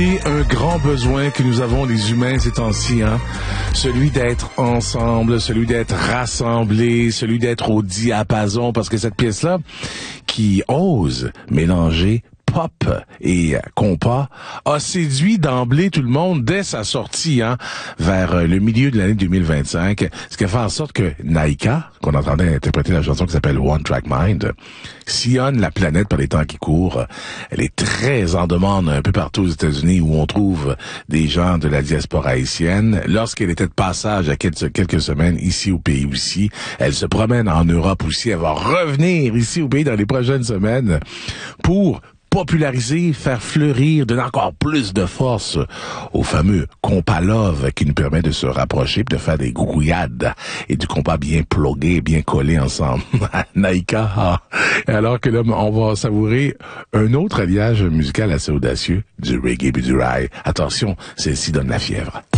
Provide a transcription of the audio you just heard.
Et un grand besoin que nous avons les humains ces temps-ci, hein? Celui d'être ensemble, celui d'être rassemblés, celui d'être au diapason, parce que cette pièce-là, qui ose mélanger pop et compas, a séduit d'emblée tout le monde dès sa sortie, hein, vers le milieu de l'année 2025, ce qui a fait en sorte que Naika, qu'on entendait interpréter la chanson qui s'appelle One Track Mind, sillonne la planète par les temps qui courent. Elle est très en demande un peu partout aux États-Unis où on trouve des gens de la diaspora haïtienne. Lorsqu'elle était de passage à quelques semaines ici au pays aussi, elle se promène en Europe aussi. Elle va revenir ici au pays dans les prochaines semaines pour populariser, faire fleurir, donner encore plus de force au fameux compas love qui nous permet de se rapprocher, de faire des grouillades et du compas bien plugué, bien collé ensemble. Naika. Alors que là, on va savourer un autre alliage musical assez audacieux, du reggae et du rail. Attention, celle-ci donne la fièvre.